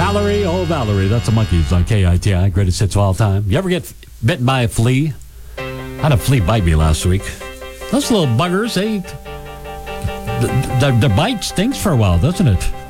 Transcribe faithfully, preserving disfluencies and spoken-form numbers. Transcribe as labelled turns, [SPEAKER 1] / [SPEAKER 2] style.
[SPEAKER 1] Valerie, oh Valerie, that's the Monkees on K I T I, greatest hits of all time. You ever get bitten by a flea? I had a flea bite me last week. Those little buggers, they, the, the, the bite stings for a while, doesn't it?